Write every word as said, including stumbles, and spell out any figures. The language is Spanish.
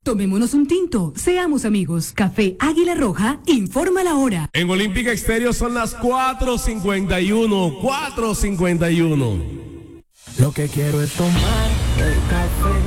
Tomémonos un tinto, seamos amigos. Café Águila Roja, informa la hora. En Olímpica Exterior son las cuatro cincuenta y uno, cuatro cincuenta y uno. Lo que quiero es tomar el café